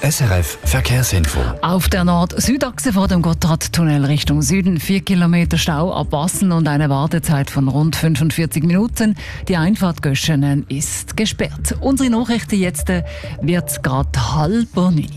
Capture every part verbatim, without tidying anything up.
S R F Verkehrsinfo. Auf der Nord-Süd-Achse vor dem Gotthardtunnel Richtung Süden vier Kilometer Stau ab Bassen und eine Wartezeit von rund fünfundvierzig Minuten. Die Einfahrt Göschenen ist gesperrt. Unsere Nachrichten jetzt äh, wird gerade halb neun.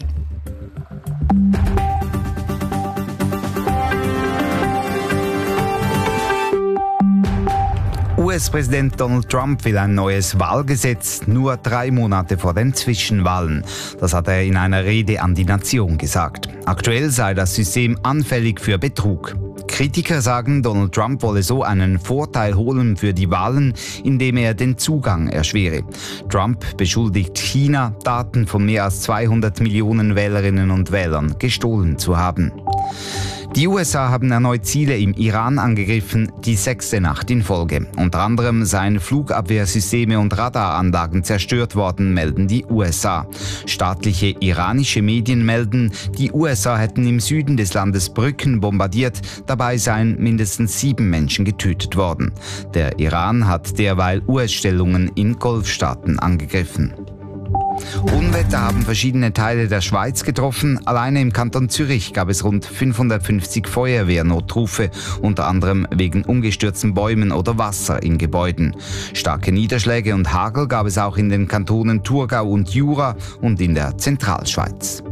U S-Präsident Donald Trump will ein neues Wahlgesetz, nur drei Monate vor den Zwischenwahlen. Das hat er in einer Rede an die Nation gesagt. Aktuell sei das System anfällig für Betrug. Kritiker sagen, Donald Trump wolle so einen Vorteil holen für die Wahlen, indem er den Zugang erschwere. Trump beschuldigt China, Daten von mehr als zweihundert Millionen Wählerinnen und Wählern gestohlen zu haben. Die U S A haben erneut Ziele im Iran angegriffen, die sechste Nacht in Folge. Unter anderem seien Flugabwehrsysteme und Radaranlagen zerstört worden, melden die U S A. Staatliche iranische Medien melden, die U S A hätten im Süden des Landes Brücken bombardiert, dabei seien mindestens sieben Menschen getötet worden. Der Iran hat derweil U S-Stellungen in Golfstaaten angegriffen. Unwetter haben verschiedene Teile der Schweiz getroffen. Alleine im Kanton Zürich gab es rund fünfhundertfünfzig Feuerwehrnotrufe, unter anderem wegen umgestürzten Bäumen oder Wasser in Gebäuden. Starke Niederschläge und Hagel gab es auch in den Kantonen Thurgau und Jura und in der Zentralschweiz.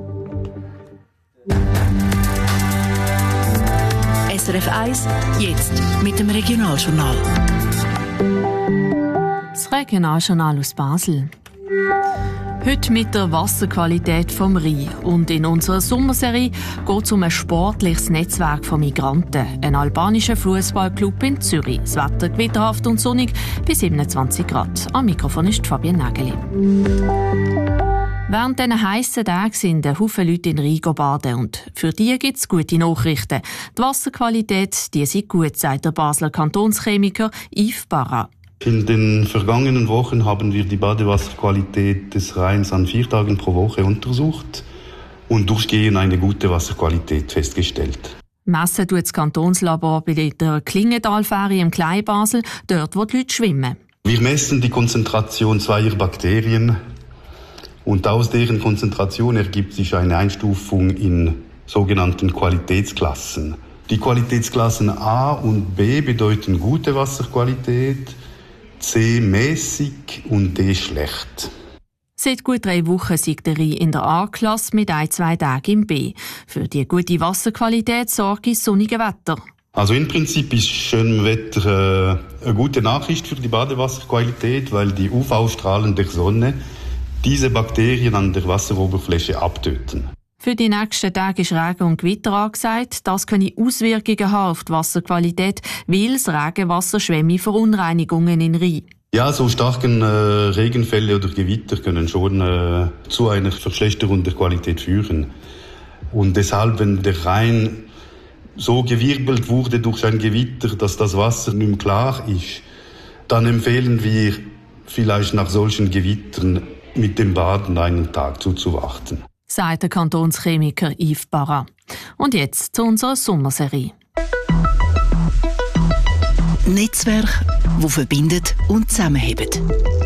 S R F eins, jetzt mit dem Regionaljournal. Das Regionaljournal aus Basel. Heute mit der Wasserqualität vom Rhein. Und in unserer Sommerserie geht es um ein sportliches Netzwerk von Migranten. Ein albanischer Fußballclub in Zürich. Das Wetter gewitterhaft und sonnig bis siebenundzwanzig Grad. Am Mikrofon ist Fabian Nägeli. Während diesen heissen Tagen sind ein Haufen Leute in Rhein baden. Und für die gibt es gute Nachrichten. Die Wasserqualität die sei gut, sagt der Basler Kantonschemiker Yves Barra. In den vergangenen Wochen haben wir die Badewasserqualität des Rheins an vier Tagen pro Woche untersucht und durchgehend eine gute Wasserqualität festgestellt. Messen tut das Kantonslabor bei der Klingentalfähre im Kleinbasel, dort wo die Leute schwimmen. Wir messen die Konzentration zweier Bakterien und aus deren Konzentration ergibt sich eine Einstufung in sogenannten Qualitätsklassen. Die Qualitätsklassen A und B bedeuten gute Wasserqualität, C mäßig und D schlecht. Seit gut drei Wochen siegt der Rhein in der A-Klasse mit ein, zwei Tagen im B. Für die gute Wasserqualität sorgt das sonnige Wetter. Also im Prinzip ist schönes Wetter äh, eine gute Nachricht für die Badewasserqualität, weil die U V-Strahlen der Sonne diese Bakterien an der Wasseroberfläche abtöten. Für die nächsten Tage ist Regen und Gewitter angesagt. Das können Auswirkungen haben auf die Wasserqualität, weil das Regenwasser Schwämme Verunreinigungen in Rhein. Ja, so starken äh, Regenfälle oder Gewitter können schon äh, zu einer Verschlechterung der Qualität führen. Und deshalb, wenn der Rhein so gewirbelt wurde durch ein Gewitter, dass das Wasser nicht mehr klar ist, dann empfehlen wir vielleicht nach solchen Gewittern mit dem Baden einen Tag zuzuwarten, sagt der Kantonschemiker Yves Barra. Und jetzt zu unserer Sommerserie. Netzwerk, das verbindet und zusammenhält.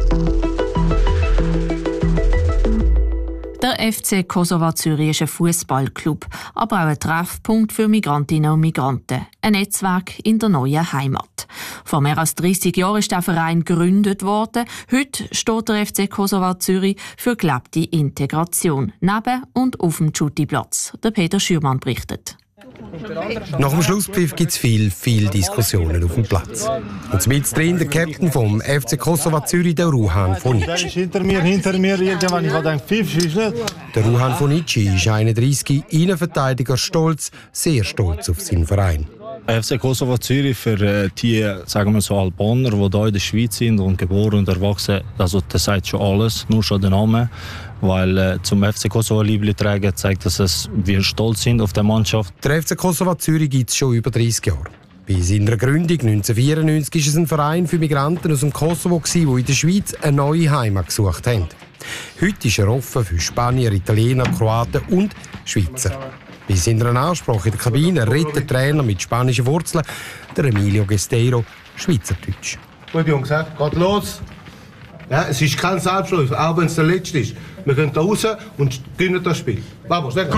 Der F C Kosova Zürich ist ein Fußballclub, aber auch ein Treffpunkt für Migrantinnen und Migranten. Ein Netzwerk in der neuen Heimat. Vor mehr als dreissig Jahren ist der Verein gegründet worden. Heute steht der F C Kosova Zürich für gelebte Integration. Neben und auf dem Schutiplatz. Der Peter Schürmann berichtet. Nach dem Schlusspfiff gibt es viel, viel Diskussionen auf dem Platz. Und mit drin der Captain vom F C Kosova Zürich, der Ruhan Fonici. Hinter mir, hinter mir, irgendwann, ich habe gedacht, Pfiff ist nicht. Der Ruhan Fonici ist einunddreissig, Innenverteidiger, stolz, sehr stolz auf seinen Verein. F C Kosova Zürich für die, sagen wir so, Albaner, die hier in der Schweiz sind und geboren und erwachsen, also das sagt schon alles, nur schon der Name. Weil äh, zum F C Kosova Liebli tragen zeigt, dass es, wir stolz sind auf die Mannschaft. Der F C Kosova Zürich gibt es schon über dreissig Jahre. Bei seiner Gründung neunzehnhundertvierundneunzig war es ein Verein für Migranten aus dem Kosovo, die in der Schweiz eine neue Heimat gesucht haben. Heute ist er offen für Spanier, Italiener, Kroaten und Schweizer. Bei seiner Ansprache in der Kabine redet der Trainer mit spanischen Wurzeln, der Emilio Gesteiro, Schweizerdeutsch. Gut, Jungs, geht los. Ja, es ist kein Selbstläufer, auch wenn es der letzte ist. Wir gehen da raus und gewinnen das Spiel. Vamos, der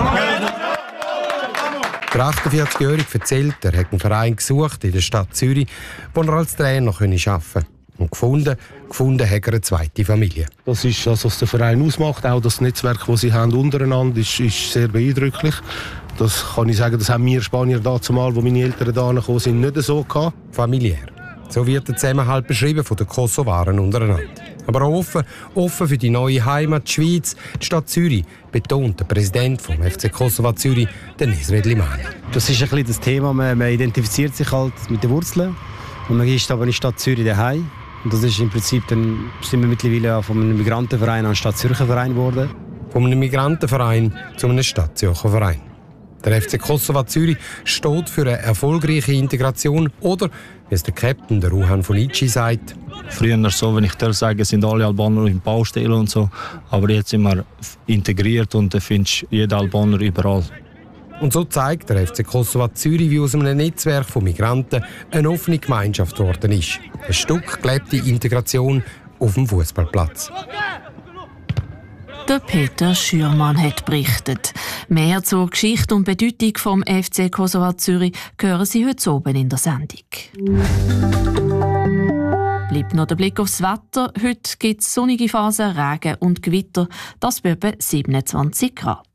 achtundvierzigjährige erzählt, er hat einen Verein gesucht in der Stadt Zürich, wo er als Trainer arbeiten konnte. Und gefunden, gefunden hat er eine zweite Familie. Das ist das, was der Verein ausmacht. Auch das Netzwerk, das sie haben untereinander, ist, ist sehr beeindrucklich. Das kann ich sagen, das haben wir Spanier dazumal, wo meine Eltern da gekommen sind, nicht so gehabt. Familiär. So wird der Zusammenhalt beschrieben von den Kosovaren untereinander. Aber auch offen, offen für die neue Heimat, die Schweiz, die Stadt Zürich, betont der Präsident vom F C Kosova Zürich, Nisret Limani. Das ist ein bisschen das Thema, man, man identifiziert sich halt mit den Wurzeln und man ist aber in die Stadt Zürich daheim. Und das ist im Prinzip, dann sind wir mittlerweile von einem Migrantenverein an Stadt Zürcher Verein geworden. Von einem Migrantenverein zu einem Stadt Zürcher Verein. Der F C Kosova Zürich steht für eine erfolgreiche Integration oder, wie es der Captain, der Ruhan Fonici, sagt: Früher so, wenn ich dir sage, sind alle Albaner in Baustellen und so, aber jetzt sind wir integriert und da findest jeden Albaner überall. Und so zeigt der F C Kosova Zürich, wie aus einem Netzwerk von Migranten eine offene Gemeinschaft geworden ist. Ein Stück gelebte Integration auf dem Fußballplatz. Der Peter Schürmann hat berichtet. Mehr zur Geschichte und Bedeutung vom F C Kosova Zürich hören Sie heute oben in der Sendung. Bleibt noch der Blick aufs Wetter. Heute gibt es sonnige Phasen, Regen und Gewitter. Das bei etwa siebenundzwanzig Grad.